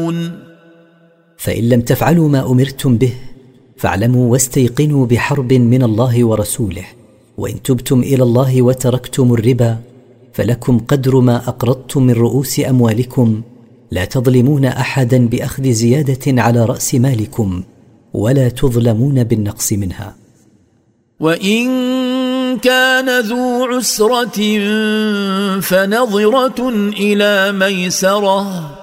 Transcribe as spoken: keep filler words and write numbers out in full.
تفعلون فإن لم تفعلوا ما أمرتم به فاعلموا واستيقنوا بحرب من الله ورسوله، وإن تبتم إلى الله وتركتم الربا فلكم قدر ما أقرضتم من رؤوس أموالكم، لا تظلمون أحدا بأخذ زيادة على رأس مالكم ولا تظلمون بالنقص منها. وإن كان ذو عسرة فنظرة إلى ميسرة